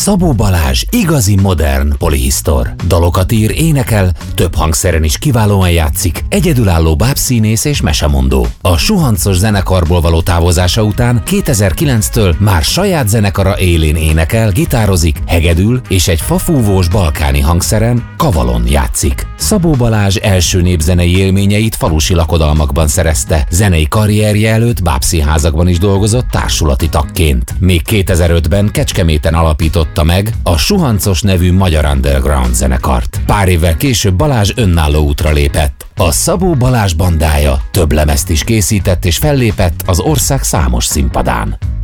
Szabó Balázs igazi modern polihisztor. Dalokat ír, énekel, több hangszeren is kiválóan játszik, egyedülálló bábszínész és mesemondó. A Suhancos zenekarból való távozása után 2009-től már saját zenekara élén énekel, gitározik, hegedül és egy fafúvós balkáni hangszeren, kavalon játszik. Szabó Balázs első népzenei élményeit falusi lakodalmakban szerezte, zenei karrierje előtt bábszínházakban is dolgozott társulati tagként. Még 2005-ben Kecskeméten alapította meg a Suhancos nevű magyar underground zenekart. Pár évvel később Balázs önálló útra lépett. A Szabó Balázs bandája több lemezt is készített és fellépett az ország számos színpadán.